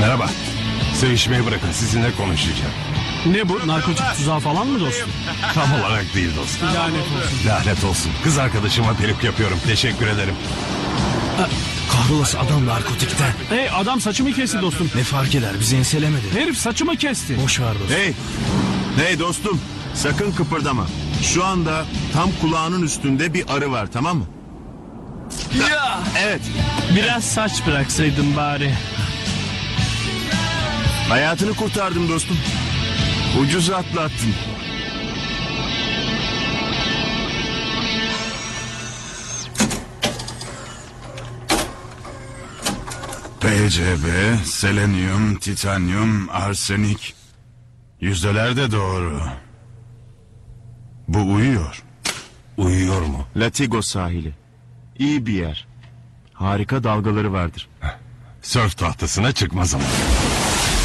Merhaba. Sevişmeyi bırakın, sizinle konuşacağım. Ne bu? Narkotik tuzağı falan mı dostum? Tam olarak değil dostum. Lanet olsun. Lanet olsun. Kız arkadaşıma peruk yapıyorum. Teşekkür ederim. Kahrolası adam narkotikte. Hey, adam saçımı kesti dostum. Ne fark eder, bizi enselemedi. Herif saçımı kesti. Boş ver dostum. Hey dostum, sakın kıpırdama. Şu anda tam kulağının üstünde bir arı var, tamam mı? Ya! Evet. Biraz saç bıraksaydın bari. Hayatını kurtardım dostum. Ucuz atlattın. PCB, selenyum, titanyum, arsenik. Yüzdeler de doğru. Bu uyuyor. Uyuyor mu? Latigo sahili. İyi bir yer. Harika dalgaları vardır. Sörf tahtasına çıkma zamanı.